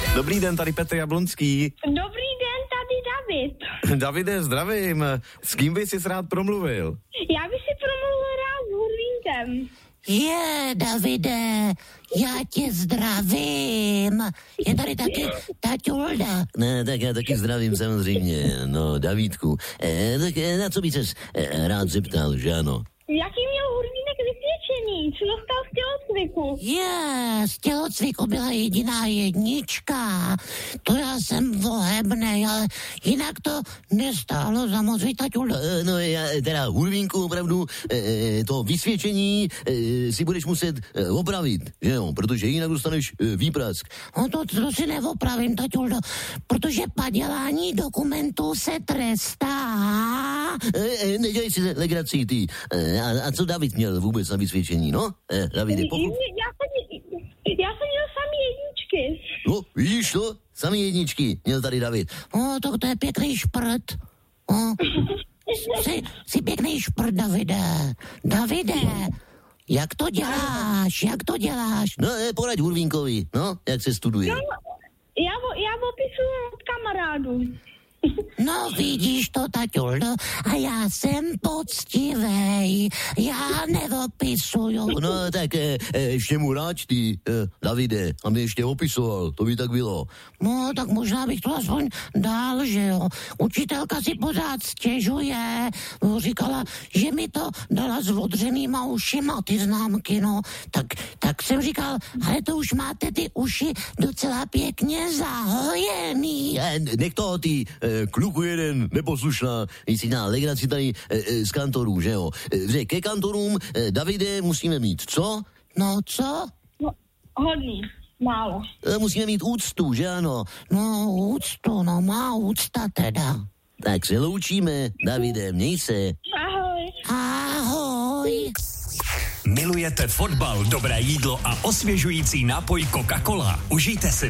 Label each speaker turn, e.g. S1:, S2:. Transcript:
S1: Dobrý den, tady Petr Jablonský.
S2: Dobrý den, tady David.
S1: Davide, zdravím. S kým bys si rád promluvil?
S2: Já bych si promluvil rád s Hurvínkem.
S3: Davide, já tě zdravím. Je tady taky Taťulda.
S4: Ne, tak já taky zdravím samozřejmě, no, Davídku. Tak na co by ses rád zeptal, že ano?
S2: Jaký měl Hurvínek vysvědčení? Co dostal z tělocviku?
S3: Z tělocviku byla jediná jednička. To já jsem vohebnej, ale jinak to nestálo za moc, Taťulda.
S4: No já teda, Hurvínku, opravdu, to vysvědčení si budeš muset opravit, že jo, protože jinak dostaneš výprask.
S3: No to si neopravím, Taťuldo, protože padělání dokumentů se trestá.
S4: Nedělej si legraci, ty. A co David měl vůbec na vysvědčení, no? Davide,
S2: Já jsem měl samý jedničky.
S4: No, vidíš to? Samý jedničky měl tady David.
S3: Tak to je pěkný šprt. Jsi pěkný šprt, Davide. Davide, jak to děláš?
S4: No, poraď Hurvínkovi, no, jak se studuje.
S2: No, já opisuju od kamarádů.
S3: No vidíš to, Taťuldo, a já jsem poctivej, já neopisuju.
S4: No tak ještě mu ráč ty, Davide, a mě ještě opisoval, to by tak bylo.
S3: No tak možná bych to aspoň dál, že jo. Učitelka si pořád stěžuje, říkala, že mi to dala s odřenýma ušima, ty známky, no. Tak jsem říkal, ale to už máte ty uši docela pěkně zahojený.
S4: Nech toho ty, kluku jeden, neposlušná, jsi na legraci tady z kantorů, že jo. Ke kantorům, Davide, musíme mít co?
S3: No co?
S2: No, hodný, málo.
S4: Musíme mít úctu, že ano?
S3: No úctu, no má úcta teda.
S4: Tak se loučíme, Davide, měj se.
S3: Ahoj.
S5: Milujete fotbal, dobré jídlo a osvěžující nápoj Coca-Cola? Užijte si